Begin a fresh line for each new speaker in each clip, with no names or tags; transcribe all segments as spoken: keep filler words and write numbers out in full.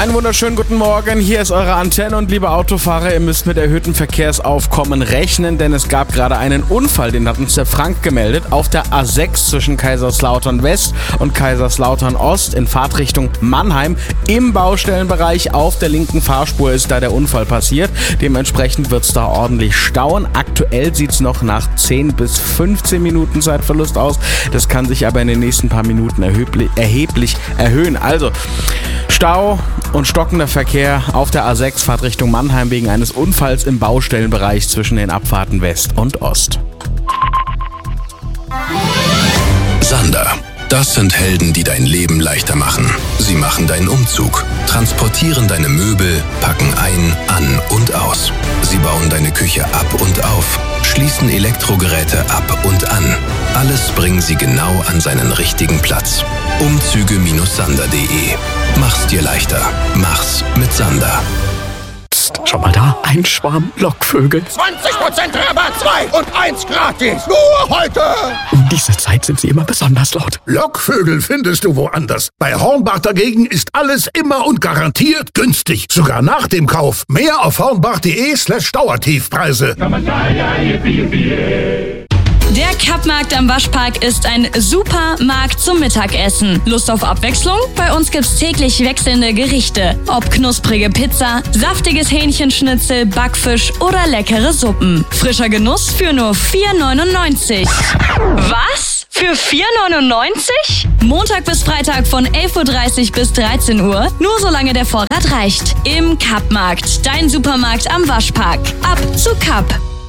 Einen wunderschönen guten Morgen, hier ist eure Antenne und liebe Autofahrer, ihr müsst mit erhöhtem Verkehrsaufkommen rechnen, denn es gab gerade einen Unfall, den hat uns der Frank gemeldet, auf der A sechs zwischen Kaiserslautern West und Kaiserslautern Ost in Fahrtrichtung Mannheim. Im Baustellenbereich auf der linken Fahrspur ist da der Unfall passiert, dementsprechend wird es da ordentlich stauen. Aktuell sieht es noch nach zehn bis fünfzehn Minuten Zeitverlust aus, das kann sich aber in den nächsten paar Minuten erheblich, erheblich erhöhen. Also Stau und stockender Verkehr auf der A sechs Fahrtrichtung Mannheim wegen eines Unfalls im Baustellenbereich zwischen den Abfahrten West und Ost.
Sander. Das sind Helden, die dein Leben leichter machen. Sie machen deinen Umzug, transportieren deine Möbel, packen ein, an und aus. Sie bauen deine Küche ab und auf, schließen Elektrogeräte ab und an. Alles bringen sie genau an seinen richtigen Platz. Umzüge Sander punkt de. Mach's dir leichter. Mach's mit Sander.
Schau mal da, ein Schwarm Lockvögel.
zwanzig Prozent Rabatt, zwei und eins gratis. Nur heute.
Um diese Zeit sind sie immer besonders laut.
Lockvögel findest du woanders. Bei Hornbach dagegen ist alles immer und garantiert günstig. Sogar nach dem Kauf. Mehr auf hornbach.de slash Dauertiefpreise.
Der Kappmarkt am Waschpark ist ein super Markt zum Mittagessen. Lust auf Abwechslung? Bei uns gibt's täglich wechselnde Gerichte. Ob knusprige Pizza, saftiges Hähnchenschnitzel, Backfisch oder leckere Suppen. Frischer Genuss für nur vier neunundneunzig. Was? Für vier neunundneunzig? Montag bis Freitag von elf Uhr dreißig bis dreizehn Uhr. Nur solange der Vorrat reicht. Im Kappmarkt. Dein Supermarkt am Waschpark. Ab zu Kapp.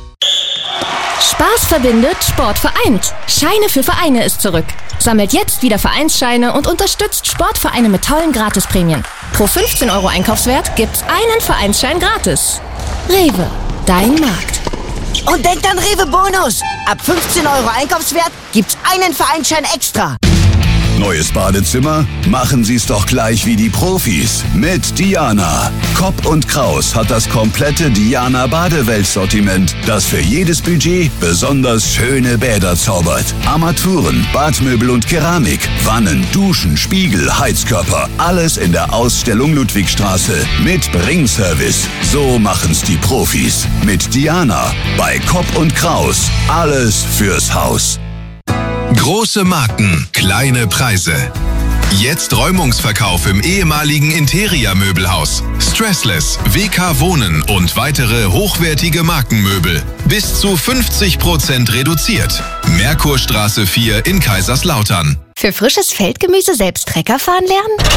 Spaß verbindet, Sport vereint. Scheine für Vereine ist zurück. Sammelt jetzt wieder Vereinsscheine und unterstützt Sportvereine mit tollen Gratisprämien. Pro fünfzehn Euro Einkaufswert gibt's einen Vereinsschein gratis. Rewe, dein Markt.
Und denkt an Rewe Bonus. Ab fünfzehn Euro Einkaufswert gibt's einen Vereinsschein extra.
Neues Badezimmer? Machen Sie es doch gleich wie die Profis mit Diana. Kopp und Kraus hat das komplette Diana Badewelt-Sortiment, das für jedes Budget besonders schöne Bäder zaubert. Armaturen, Badmöbel und Keramik, Wannen, Duschen, Spiegel, Heizkörper, alles in der Ausstellung Ludwigstraße mit Bringservice. So machen's die Profis mit Diana bei Kopp und Kraus. Alles fürs Haus.
Große Marken, kleine Preise. Jetzt Räumungsverkauf im ehemaligen Interia-Möbelhaus. Stressless, W K Wohnen und weitere hochwertige Markenmöbel. Bis zu fünfzig Prozent reduziert. Merkurstraße vier in Kaiserslautern.
Für frisches Feldgemüse selbst Trecker fahren lernen?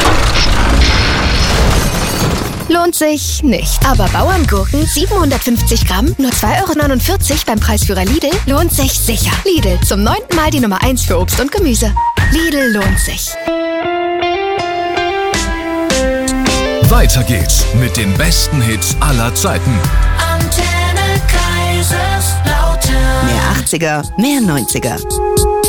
Lohnt sich nicht. Aber Bauerngurken, siebenhundertfünfzig Gramm, nur zwei Euro neunundvierzig beim Preisführer Lidl, lohnt sich sicher. Lidl, zum neunten Mal die Nummer eins für Obst und Gemüse. Lidl lohnt sich.
Weiter geht's mit den besten Hits aller Zeiten.
Antenne Kaiserslautern.
Mehr achtziger, mehr neunziger.